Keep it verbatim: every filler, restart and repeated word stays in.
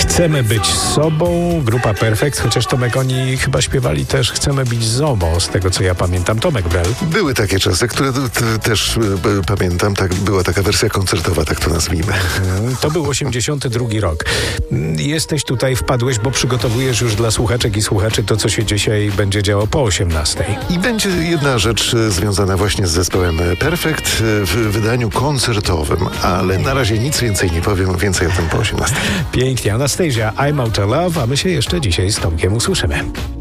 Chcemy być sobą, grupa Perfekt, chociaż Tomek, oni chyba śpiewali też Chcemy być sobą, z tego co ja pamiętam. Tomek Brel. Były takie czasy, które t- t- też y, y, pamiętam, tak, była taka wersja koncertowa, tak to nazwijmy. To był osiemdziesiąty drugi rok. Jesteś tutaj, wpadłeś, bo przygotowujesz już dla słuchaczek i słuchaczy to, co się dzisiaj będzie działo po osiemnastej. I będzie jedna rzecz y, związana właśnie z zespołem Perfekt y, w wydaniu koncertowym, ale na razie nic więcej nie powiem, więcej o tym po osiemnastej. Pięknie. Anastazja, I'm Out of Love, a my się jeszcze dzisiaj z Tomkiem usłyszymy.